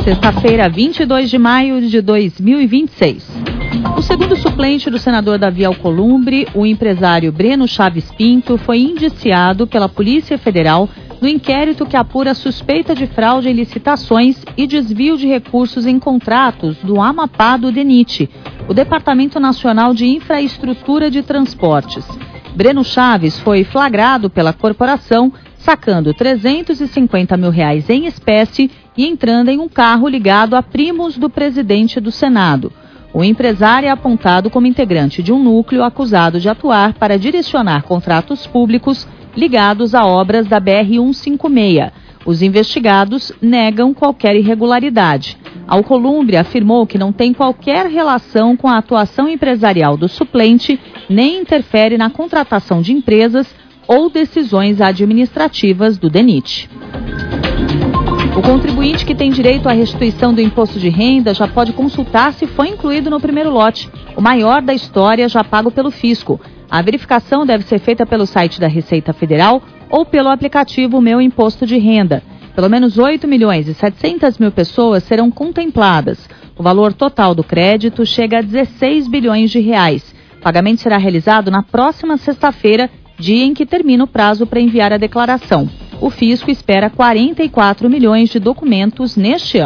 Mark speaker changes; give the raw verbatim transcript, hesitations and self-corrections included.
Speaker 1: Sexta-feira, vinte e dois de maio de dois mil e vinte e seis. O segundo suplente do senador Davi Alcolumbre, o empresário Breno Chaves Pinto, foi indiciado pela Polícia Federal no inquérito que apura suspeita de fraude em licitações e desvio de recursos em contratos do Amapá do DENIT, o Departamento Nacional de Infraestrutura de Transportes. Breno Chaves foi flagrado pela corporação sacando trezentos e cinquenta mil reais em espécie e entrando em um carro ligado a primos do presidente do Senado. O empresário é apontado como integrante de um núcleo acusado de atuar para direcionar contratos públicos ligados a obras da B R cento e cinquenta e seis. Os investigados negam qualquer irregularidade. Alcolumbre afirmou que não tem qualquer relação com a atuação empresarial do suplente, nem interfere na contratação de empresas ou decisões administrativas do DENIT. O contribuinte que tem direito à restituição do imposto de renda já pode consultar se foi incluído no primeiro lote, o maior da história já pago pelo fisco. A verificação deve ser feita pelo site da Receita Federal ou pelo aplicativo Meu Imposto de Renda. Pelo menos oito milhões e setecentas mil pessoas serão contempladas. O valor total do crédito chega a dezesseis bilhões de reais. O pagamento será realizado na próxima sexta-feira, dia em que termina o prazo para enviar a declaração. O fisco espera quarenta e quatro milhões de documentos neste ano.